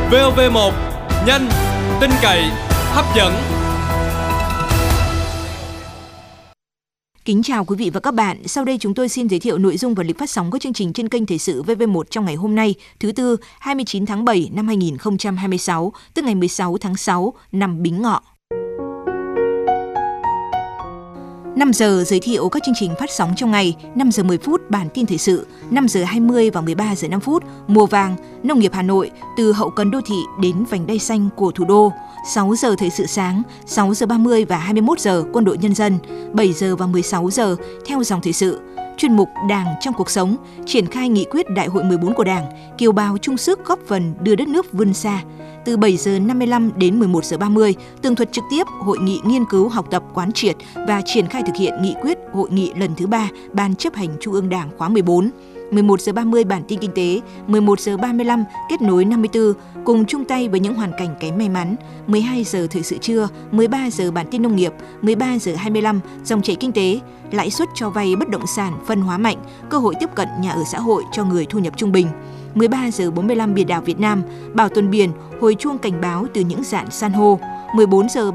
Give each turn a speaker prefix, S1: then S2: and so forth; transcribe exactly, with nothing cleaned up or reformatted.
S1: vê o vê một, nhanh, tin cậy, hấp dẫn.
S2: Kính chào quý vị và các bạn. Sau đây chúng tôi xin giới thiệu nội dung và lịch phát sóng các chương trình trên kênh Thời sự vê vê một trong ngày hôm nay, thứ Tư, hai mươi chín tháng bảy năm hai nghìn không trăm hai mươi sáu, tức ngày mười sáu tháng sáu năm Bính Ngọ. năm giờ giới thiệu các chương trình phát sóng trong ngày, năm giờ mười phút bản tin thời sự, năm giờ hai mươi và mười ba giờ năm phút mùa vàng, nông nghiệp Hà Nội từ hậu cần đô thị đến vành đai xanh của thủ đô, sáu giờ thời sự sáng, sáu giờ ba mươi và hai mươi mốt giờ quân đội nhân dân, bảy giờ và mười sáu giờ theo dòng thời sự. Chuyên mục Đảng trong cuộc sống, triển khai nghị quyết Đại hội mười bốn của Đảng, kiều bào chung sức góp phần đưa đất nước vươn xa. Từ bảy giờ năm mươi lăm đến mười một giờ ba mươi, tường thuật trực tiếp hội nghị nghiên cứu học tập quán triệt và triển khai thực hiện nghị quyết hội nghị lần thứ ba Ban chấp hành Trung ương Đảng khóa mười bốn. mười một giờ ba mươi bản tin kinh tế, mười một giờ ba mươi lăm kết nối năm mươi tư cùng chung tay với những hoàn cảnh kém may mắn, mười hai giờ thời sự trưa, mười ba giờ bản tin nông nghiệp, mười ba giờ hai mươi lăm dòng chảy kinh tế, lãi suất cho vay bất động sản phân hóa mạnh, cơ hội tiếp cận nhà ở xã hội cho người thu nhập trung bình. mười ba giờ bốn mươi lăm biển đảo Việt Nam, bảo tồn biển, hồi chuông cảnh báo từ những rạn san hô. mười bốn giờ